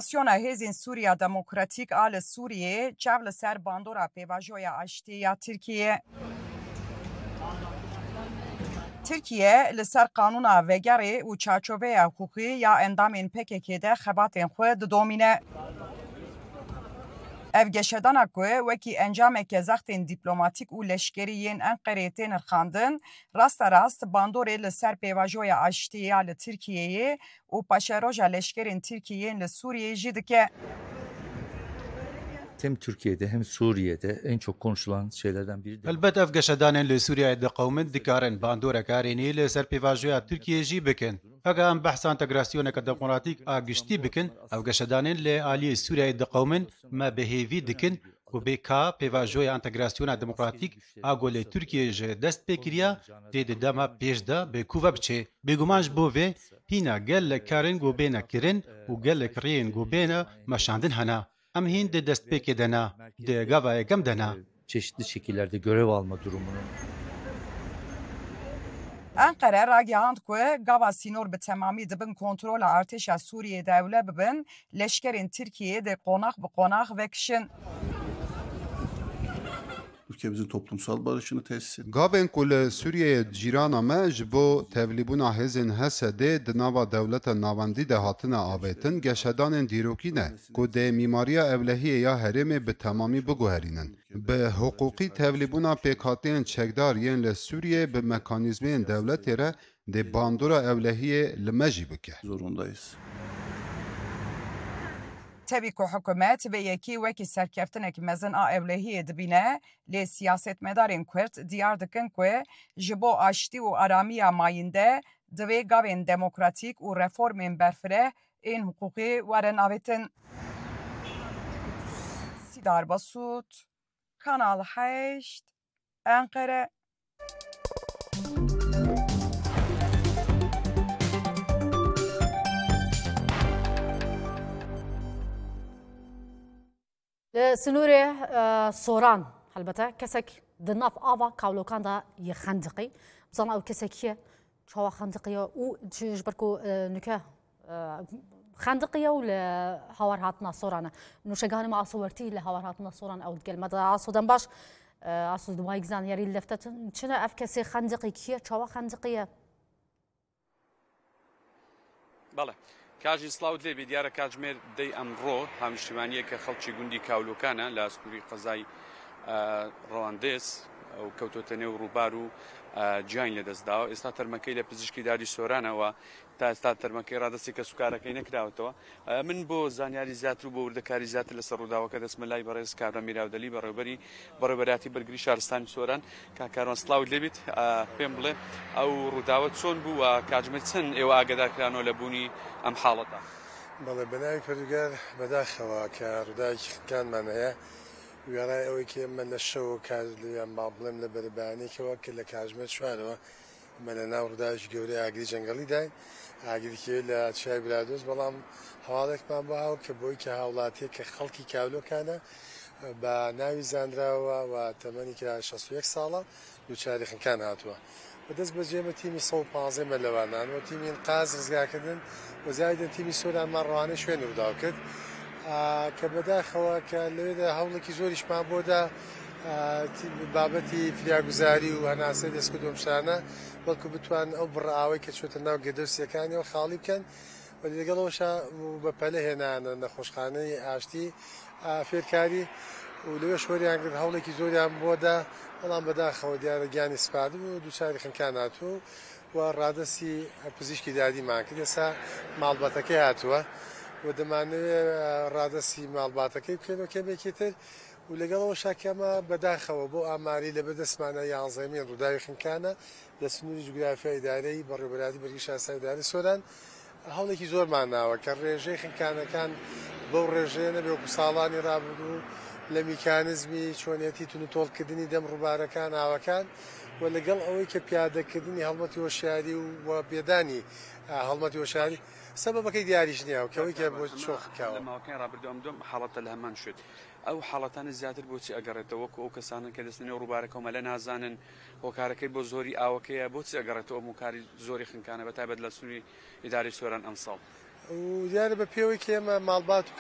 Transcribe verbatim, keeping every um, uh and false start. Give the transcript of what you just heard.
Federasyona Hêzên Sûriya Demokratîk a li Sûriyê çav li ser bandora pêvajoya aştî ya Tirkiye. Tirkiye li ser qanûna vegerê û çarçoveya hukukî ya endamên P K K de xebatên xwe didomîne. Ev geşedana ku wekî encameke zextên dîplomatîk û leşkerî yên Enqereyê tên irxandin, rasta rast bandorê li ser pêvajoya aştî ya li Tirkiyeyê û paşeroja leşkerên Tirkiyeyên li Sûriyeyê jî dike. Hem Türkiye'de hem Suriye'de en çok konuşulan şeylerden biri de. Elbet ev geşedanên li Sûriyeyê diqewmin dikarin bandorekarînî li ser pêvajoya Tirkiyeyê jî bikin. Hega em behsa integrasyoneka demokratîk a giştî bikin, ev geşedanên li aliyê Sûriyeyê diqewmin me bihêvî dikin û bêka pêvajoya integrasyona demokratîk a golê Tirkiyeyê ji dest pê kiriya dê di dema pêş de bêkû ve biçe. Bêguman ji bo vê hîna gelek karên gobêne kirin û gelek rêyên gobêne meşandin hene. Em hîn di destpêkê de ne, di gava yekem de ne. Çeşitli şekillerde görev alma durumunu. Enkere ragihand ku gava sînor bi temamî dibin kontrola artêşa Sûriyê de ewle bibin, leşkerên Tirkiyeyê de qonak bi qonak vekişin. Ülkemizin toplumsal barışını tesis ediyor. Gavên ku li Sûriyeyê cîrana me ji bo tevlîbûna hêzên Hesedê di nava dewleta navendî de hatine avêtin geşedanên dîrokî ne ku dê mîmariya evlehiyê ya herêmê bi temamî biguherînin. Bi hukukî tevlîbûna pêkhatiyên çekdar yên li Sûriyê bi mekanîzmeyên dewletê re dê bandora evlehiyê li me jî bike. Zorundayız. Tevî ku hikûmet vê yekî wekî serkeftinek mezin a evlehiyê dibîne, lê siyasetmedarên Kurd diyar dikin ku ji bo aştî û aramiya mayîn de divê gavên demokratîk û reformên berfireh ên hukukî werin avêtin. Sîdar Basût, Kanal heşt, Enqere. Li Sinûrê soran helbete kesek di nav ava kawlokan da yê xendiqî bizana ew kesek ye çawa xendiqiye û ji ber ku nûke xendiqiye û li hawar hatina soran e nûşeganê me asowertî li hawar hatina soran ew digel me de asodan baş aso di wayî gizan yerî leftetin çi ne ev kesê xendiqî kiye çawa xendiqiye بەڵێ کاژی سلااوت لێبێ دیارە کاتژمێر دەی ئەمڕۆ هاونیشتیمانیە کە خەڵکی گوندی کاولۆکانە لە ئەسپوری قەزای ڕەواندێس ئەو کەوتۆتە نێو ڕووبار و گیان لەدەستداوە ئێستا تەرمەکەی لە پزیشکی داری سۆرانەوە تا ئێستا تەرمەکەی ڕادستی کە سوکارەکەی نەکراوەتەوە من بۆ زانیاری زیاتر و بۆ وردەکاری زیاتر لەسەر ڕووداوەکە دەستمە لای بەڕێز کابرا میراودەلی بەڕێوەبەری بەڕێوەبەراتی بەرگری شارستانی سۆران کاکاروان سلااوت لێبێت پێم بڵێ ئەو ڕووداوە چۆن بوو و کاتژمێر چەند ئێوە ئاگادارکرانەوە لە بوونی ئەم حاڵەتە بەڵێ بەناوی پەروەردگار بەداخەوە کە ڕووداوێکی خەکانمان هەیە وێڕای ئەوەی کە ئێمە لە شەو کارلیان با بڵێم لە بەرەبانێکەوە کە لە کاتژمێر چوارەوە ئەمە لە ناو ڕووداوێکی گەورەی ئاگری جەنگەڵی داین ئاگریکێ لە چای برادۆز بەڵام هەواڵێکمان بۆ هاو کە بۆی کە هاوڵاتیە کە خەڵکی کاولۆکانە بە ناوی زانراوە و تەمەنی کە شەست و یەک ساڵە دووچاری خەکان هاتووە بەدەست بەجێمە تیمی سەد و پانزە مەلەوانانەوە تیمی قاز ڕزگاکردن وەزایدن تیمی سۆرانمان ڕەوانەی شوێن ڕووداو کرد کە بەداخەوە کە لەوێدا هەوڵێکی زۆریشمان بۆدا بابەتی فریاگوزاری و هەناسەی دەستکردوم شانە بەڵکو بتوان ئەو بڕاوی کە چۆتە ناو گەدەسیەکانیەوە خاڵی بکەن و لەگەڵەوەشە بە پەلە هێنانە نەخۆشخانەی ئاشتی فێرکاری و لەوێ شۆریان کرد هەوڵێکی زۆریان بۆدا بەڵام بەداخەوە دیارە گیانی سپارد و دووچاری خەکان هاتووە و ڕادەسی پزیشکی دادیمان کرد ئێستا ماڵبەتەکەی هاتووە و دەمانەوێت ڕادەسی ماڵباتەکەی بکەین و کەمێکی تر و لەگەڵەوە شاکەمە بەداخەوە بۆ ئاماری لە بەدەستمانە یانزەمین ڕووداوی خنکانە لە سنووری جوگرافیای ئیدارەی بەڕێوەبەراتی بەرگری شارستانی ئیدارەی سۆران هەوڵێکی زۆرمان ناوە کە ڕێژەی خنکانەکان بەو ڕێژەیە نەبێ وەکو ساڵانی ڕابردوو لە میکانزمی چۆنیەتی تونوتۆڵکردنی دەم ڕووبارەکان ئاوەکان و لەگەڵ ئەوەی کە پیادەکردنی هەڵمەتی هۆشیاری و بێدانی هەڵمەتی هۆشیاری سەبەبەکەی دیاریش نییە و کەوەی کە بۆ چۆخکاوە ماوەکەی ڕابردووە ئەم دوم حاڵەتە لە هەمان شوێت ئەو حاڵەتانە زیاتر بۆچی ئەگەڕێتەوە وەکو ئەو کەسانن کە دەستنێ ڕووبارەکەمە لە نازانن هۆکارەکەی بۆ زۆری ئاوەکەیە بۆچی ئەگەڕێتەوە هۆکاری زۆری خنکانە بەتایبەت لە سنووری ئیداری سۆران ئەم ساڵ و دیارە بە پێوەی کە ئێمە ماڵبات و